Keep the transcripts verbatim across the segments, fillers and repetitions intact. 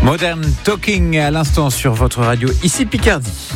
Modern Talking à l'instant sur votre radio. Ici Picardie.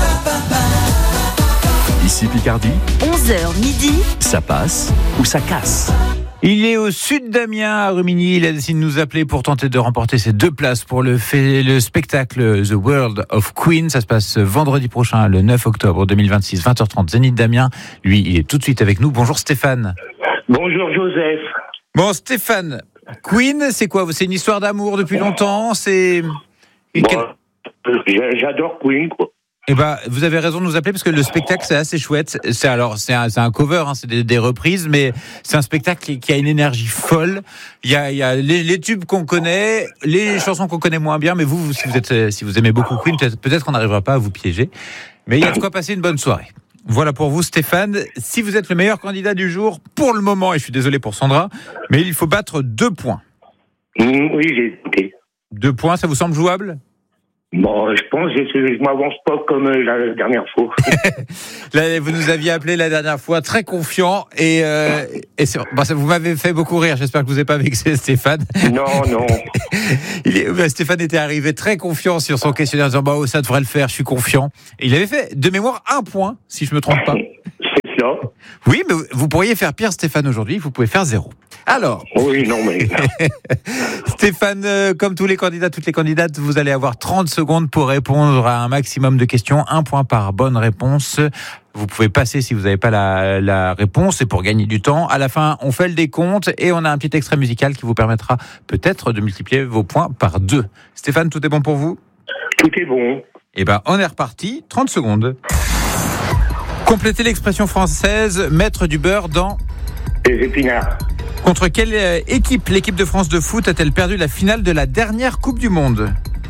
Ici Picardie. onze heures midi. Ça passe ou ça casse? Il est au sud d'Amiens, à Rumilly. Il a décidé de nous appeler pour tenter de remporter ses deux places pour le, fait, le spectacle The World of Queen. Ça se passe vendredi prochain, le neuf octobre deux mille vingt-six, vingt heures trente, Zénith d'Amiens. Lui, il est tout de suite avec nous. Bonjour Stéphane. Bonjour Joseph. Bon Stéphane, Queen, c'est quoi? C'est une histoire d'amour depuis longtemps? C'est... Bon, j'adore Queen, quoi. Eh ben, vous avez raison de nous appeler parce que le spectacle c'est assez chouette. C'est alors c'est un, c'est un cover, hein, c'est des, des reprises, mais c'est un spectacle qui, qui a une énergie folle. Il y a, il y a les, les tubes qu'on connaît, les chansons qu'on connaît moins bien. Mais vous, si vous êtes, si vous aimez beaucoup Queen, peut-être, peut-être qu'on n'arrivera pas à vous piéger. Mais il y a de quoi passer une bonne soirée. Voilà pour vous, Stéphane. Si vous êtes le meilleur candidat du jour pour le moment, et je suis désolé pour Sandra, mais il faut battre deux points. Mmh, oui, j'ai écouté. Deux points, ça vous semble jouable? Bon, je pense que je, je m'avance pas comme la dernière fois. Là, vous nous aviez appelé la dernière fois très confiant et, euh, et c'est, bon, ça, vous m'avez fait beaucoup rire. J'espère que vous n'avez pas vexé Stéphane. Non, non. Il est, Stéphane était arrivé très confiant sur son questionnaire en disant bah, oh, ça devrait le faire, je suis confiant. Et il avait fait de mémoire un point, si je me trompe pas. C'est ça. Oui, mais vous pourriez faire pire, Stéphane, aujourd'hui. Vous pouvez faire zéro. Alors. Oui, non, mais. Stéphane, euh, comme tous les candidats, toutes les candidates, vous allez avoir trente secondes pour répondre à un maximum de questions. Un point par bonne réponse. Vous pouvez passer si vous n'avez pas la, la réponse, et pour gagner du temps. À la fin, on fait le décompte et on a un petit extrait musical qui vous permettra peut-être de multiplier vos points par deux. Stéphane, tout est bon pour vous? Tout est bon. Eh ben, on est reparti. trente secondes. Complétez l'expression française, mettre du beurre dans... Les épinards. Contre quelle équipe l'équipe de France de foot a-t-elle perdu la finale de la dernière Coupe du Monde?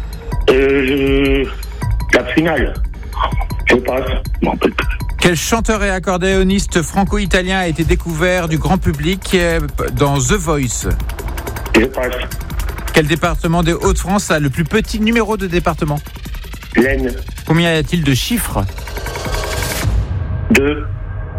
Euh, la finale. Je passe. Je m'en rappelle plus. Quel chanteur et accordéoniste franco-italien a été découvert du grand public dans The Voice? Je passe. Quel département des Hauts-de-France a le plus petit numéro de département? L'Aisne. Combien y a-t-il de chiffres? Deux.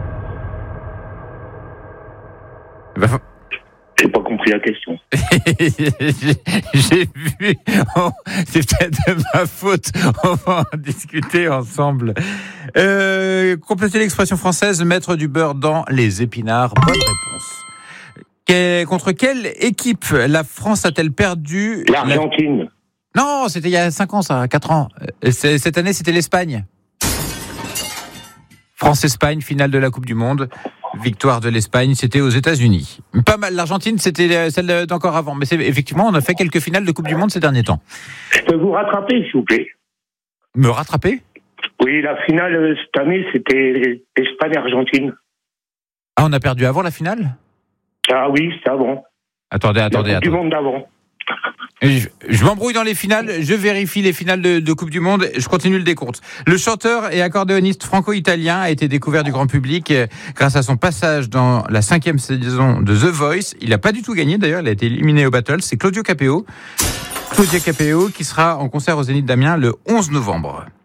Bah, J'ai pas compris la question. J'ai vu. Oh, c'est peut-être de ma faute. On va en discuter ensemble. Euh, complétez l'expression française, mettre du beurre dans les épinards. Bonne réponse. Que, contre quelle équipe la France a-t-elle perdu? L'Argentine. La... Non, c'était il y a cinq ans, ça, quatre ans. C'est, cette année, c'était l'Espagne. France-Espagne, finale de la Coupe du Monde. Victoire de l'Espagne, c'était aux États-Unis. Pas mal. L'Argentine, c'était celle d'encore avant. Mais c'est, effectivement, on a fait quelques finales de Coupe du Monde ces derniers temps. Je peux vous rattraper, s'il vous plaît? Me rattraper? Oui, la finale cette année, c'était Espagne-Argentine. Ah, on a perdu avant la finale? Ah oui, c'est avant. Attendez, attendez, la Coupe attendez. du Monde d'avant. Je, je m'embrouille dans les finales, je vérifie les finales de, de Coupe du Monde, je continue le décompte. Le chanteur et accordéoniste franco-italien a été découvert du grand public grâce à son passage dans la cinquième saison de The Voice. Il n'a pas du tout gagné d'ailleurs, il a été éliminé au battle. C'est Claudio Capéo. Claudio Capéo qui sera en concert au Zénith d'Amiens le onze novembre.